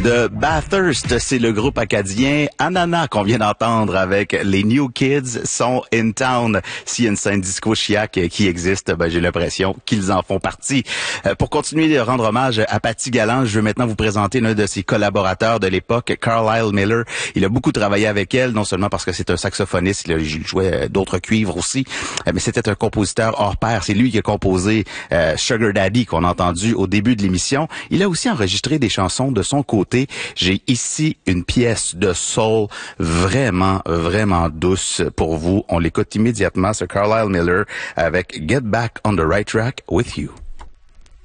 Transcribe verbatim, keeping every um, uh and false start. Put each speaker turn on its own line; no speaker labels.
de Bathurst. C'est le groupe acadien Ananas qu'on vient d'entendre avec les New Kids sont in town. S'il y a une scène disco chiac qui existe, ben, j'ai l'impression qu'ils en font partie. Euh, pour continuer de rendre hommage à Patty Galland, je veux maintenant vous présenter l'un de ses collaborateurs de l'époque, Carlisle Miller. Il a beaucoup travaillé avec elle, non seulement parce que c'est un saxophoniste, il, a, il jouait d'autres cuivres aussi, mais c'était un compositeur hors pair. C'est lui qui a composé euh, Sugar Daddy qu'on a entendu au début de l'émission. Il a aussi enregistré des chansons de son côté. J'ai ici une pièce de soul vraiment, vraiment douce pour vous. On l'écoute immédiatement, ce Carlisle Miller avec Get Back on the Right Track with You.